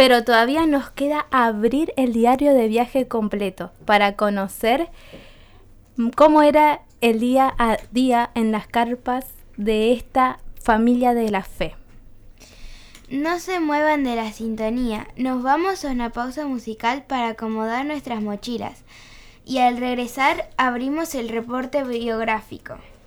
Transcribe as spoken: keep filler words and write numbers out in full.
pero todavía nos queda abrir el diario de viaje completo para conocer cómo era el día a día en las carpas de esta familia de la fe. No se muevan de la sintonía, nos vamos a una pausa musical para acomodar nuestras mochilas y al regresar abrimos el reporte biográfico.